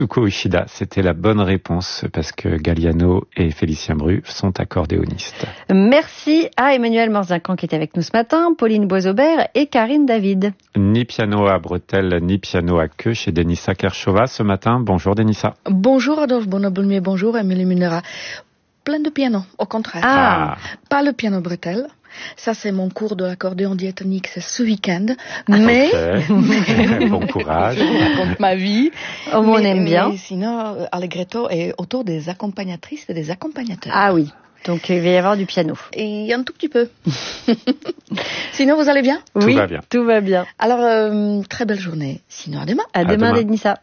Uko Ishida, c'était la bonne réponse parce que Galliano et Félicien Bru sont accordéonistes. Merci à Emmanuel Morzincan qui est avec nous ce matin, Pauline Boisaubert et Karine David. Ni piano à bretelles, ni piano à queue chez Denissa Kershova ce matin. Bonjour Denissa. Bonjour Adolphe Bonabulmier, bonjour Émilie Munera. Plein de piano, au contraire. Pas le piano bretelle. Ça, c'est mon cours de l'accordéon diatonique, c'est ce week-end. Mais, bon courage. Je vous raconte ma vie. On aime bien. Mais sinon, Allegretto est autour des accompagnatrices et des accompagnateurs. Ah oui. Donc, il va y avoir du piano. Et un tout petit peu. Sinon, vous allez bien? Oui, va bien. Tout va bien. Alors, très belle journée. Sinon, à demain. À demain, Denissa.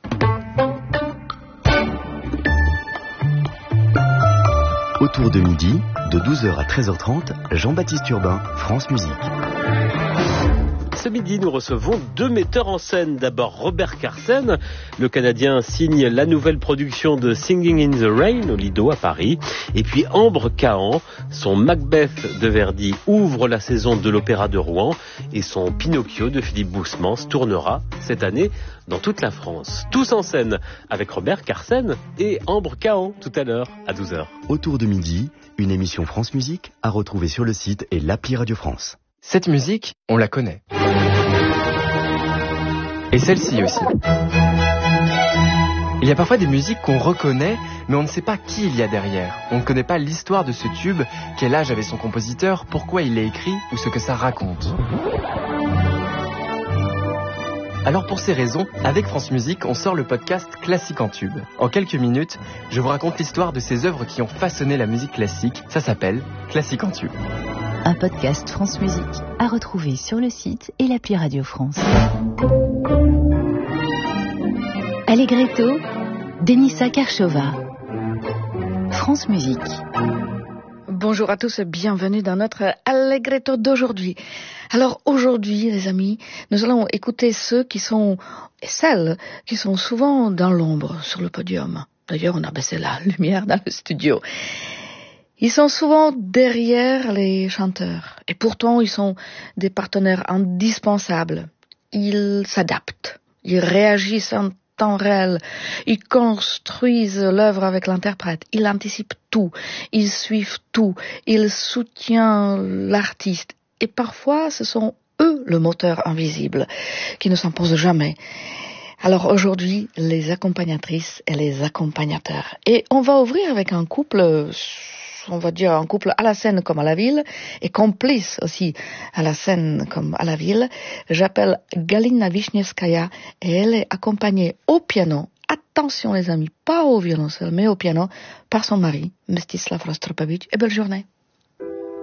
Autour de midi, de 12h à 13h30, Jean-Baptiste Urbain, France Musique. Ce midi, nous recevons deux metteurs en scène. D'abord Robert Carsen, le Canadien signe la nouvelle production de Singing in the Rain au Lido à Paris. Et puis Ambre Cahan, son Macbeth de Verdi ouvre la saison de l'Opéra de Rouen et son Pinocchio de Philippe Boussemans tournera cette année dans toute la France. Tous en scène avec Robert Carsen et Ambre Cahan tout à l'heure à 12h. Autour de midi, une émission France Musique à retrouver sur le site et l'appli Radio France. Cette musique, on la connaît. Et celle-ci aussi. Il y a parfois des musiques qu'on reconnaît, mais on ne sait pas qui il y a derrière. On ne connaît pas l'histoire de ce tube, quel âge avait son compositeur, pourquoi il l'a écrit ou ce que ça raconte. Alors pour ces raisons, avec France Musique, on sort le podcast Classique en tube. En quelques minutes, je vous raconte l'histoire de ces œuvres qui ont façonné la musique classique. Ça s'appelle Classique en tube. Un podcast France Musique à retrouver sur le site et l'appli Radio France. Allegretto, Denissa Kershova. France Musique. Bonjour à tous et bienvenue dans notre Allegretto d'aujourd'hui. Alors aujourd'hui, les amis, nous allons écouter celles qui sont souvent dans l'ombre sur le podium. D'ailleurs, on a baissé la lumière dans le studio. Ils sont souvent derrière les chanteurs et pourtant ils sont des partenaires indispensables. Ils s'adaptent, ils réagissent en temps réel, ils construisent l'œuvre avec l'interprète, ils anticipent tout, ils suivent tout, ils soutiennent l'artiste et parfois ce sont eux le moteur invisible qui ne s'impose jamais. Alors aujourd'hui, les accompagnatrices et les accompagnateurs. Et on va ouvrir avec un couple, on va dire un couple à la scène comme à la ville, et complice aussi à la scène comme à la ville. J'appelle Galina Wiśniewskaja et elle est accompagnée au piano, attention les amis, pas au violoncelle, mais au piano, par son mari, Mstislav Rostropovich. Et belle journée.